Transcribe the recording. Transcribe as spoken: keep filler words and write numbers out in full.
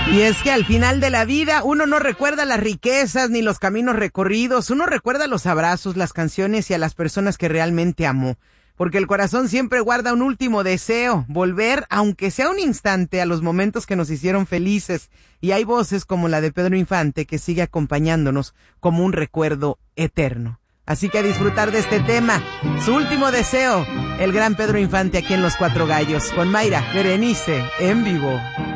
Y es que al final de la vida uno no recuerda las riquezas ni los caminos recorridos, uno recuerda los abrazos, las canciones y a las personas que realmente amó. Porque el corazón siempre guarda un último deseo, volver, aunque sea un instante, a los momentos que nos hicieron felices. Y hay voces como la de Pedro Infante que sigue acompañándonos como un recuerdo eterno. Así que a disfrutar de este tema, su último deseo, el gran Pedro Infante aquí en Los Cuatro Gallos, con Mayra Berenice en vivo.